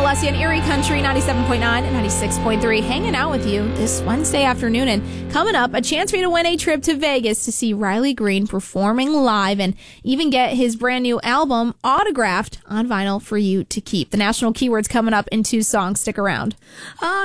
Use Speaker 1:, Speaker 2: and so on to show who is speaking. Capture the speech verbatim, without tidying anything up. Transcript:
Speaker 1: Alessia and Erie Country, ninety-seven point nine and ninety-six point three, hanging out with you this Wednesday afternoon. And coming up, a chance for you to win a trip to Vegas to see Riley Green performing live and even get his brand new album autographed on vinyl for you to keep. The national keyword's coming up in two songs. Stick around.
Speaker 2: Oh,